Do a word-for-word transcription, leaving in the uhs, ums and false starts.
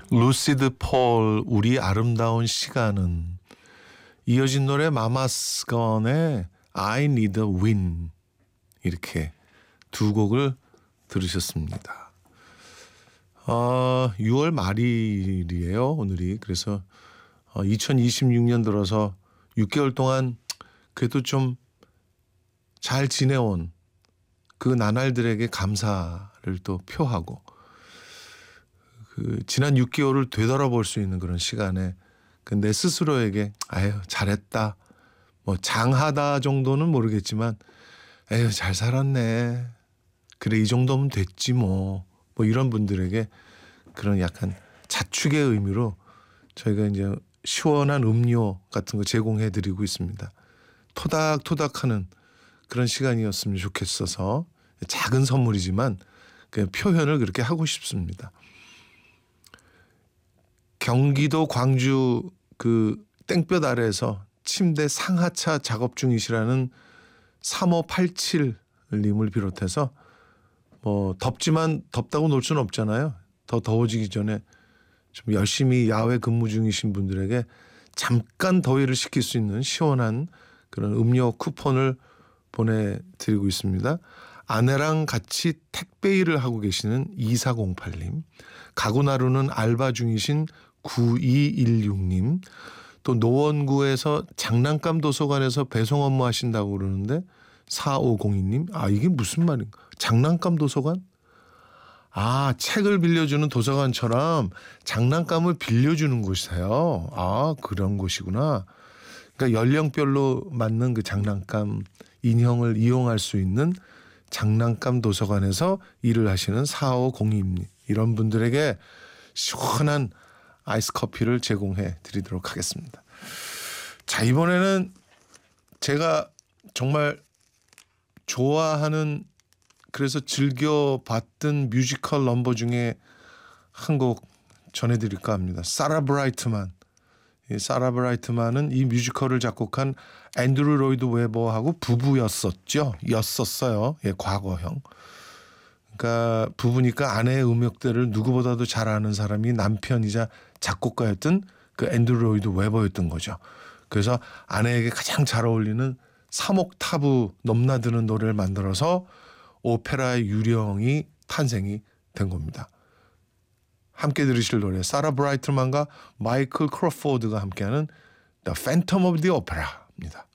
루시드 폴 우리 아름다운 시간은, 이어진 노래 마마스 건의 I Need a Win, 이렇게 두 곡을 들으셨습니다. 어, 유월 말일이에요 오늘이. 그래서 어, 이천이십육 년 들어서 육 개월 동안 그래도 좀 잘 지내온 그 나날들에게 감사를 또 표하고, 그 지난 육 개월을 되돌아볼 수 있는 그런 시간에 그 내 스스로에게 아유 잘했다, 뭐 장하다 정도는 모르겠지만 에휴 잘 살았네, 그래 이 정도면 됐지 뭐, 뭐 이런 분들에게 그런 약간 자축의 의미로 저희가 이제 시원한 음료 같은 거 제공해드리고 있습니다. 토닥토닥하는 그런 시간이었으면 좋겠어서 작은 선물이지만 그냥 표현을 그렇게 하고 싶습니다. 경기도 광주 그 땡볕 아래에서 침대 상하차 작업 중이시라는 삼오팔칠 님을 비롯해서 뭐 덥지만 덥다고 놀 수는 없잖아요. 더 더워지기 전에 좀 열심히 야외 근무 중이신 분들에게 잠깐 더위를 식힐 수 있는 시원한 그런 음료 쿠폰을 보내드리고 있습니다. 아내랑 같이 택배 일을 하고 계시는 이사공팔 님, 가구 나르는 알바 중이신 구이일육 님, 또 노원구에서 장난감 도서관에서 배송 업무 하신다고 그러는데 사오공이 님, 아 이게 무슨 말인가? 장난감 도서관? 아, 책을 빌려주는 도서관처럼 장난감을 빌려주는 곳이세요. 아, 그런 곳이구나. 그러니까 연령별로 맞는 그 장난감 인형을 이용할 수 있는 장난감 도서관에서 일을 하시는 사오공이 님, 이런 분들에게 시원한 아이스 커피를 제공해 드리도록 하겠습니다. 자, 이번에는 제가 정말 좋아하는, 그래서 즐겨봤던 뮤지컬 넘버 중에 한 곡 전해드릴까 합니다. 사라 브라이트만. 이 사라 브라이트만은 이 뮤지컬을 작곡한 앤드루 로이드 웨버하고 부부였었죠. 였었어요. 예, 과거형. 그러니까 부부니까 아내의 음역대를 누구보다도 잘 아는 사람이 남편이자 작곡가였던 그 앤드루 로이드 웨버였던 거죠. 그래서 아내에게 가장 잘 어울리는 삼 옥타브 넘나드는 노래를 만들어서 오페라의 유령이 탄생이 된 겁니다. 함께 들으실 노래, 사라 브라이트만과 마이클 크로포드가 함께하는 The Phantom of the Opera입니다.